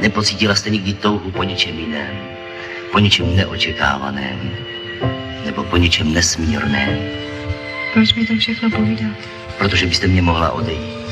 Nepocítila jste nikdy touhu po něčem jiném, po něčem neočekávaném, nebo po něčem nesmírném? Proč mi to všechno povídáte? Protože byste mě mohla odejít.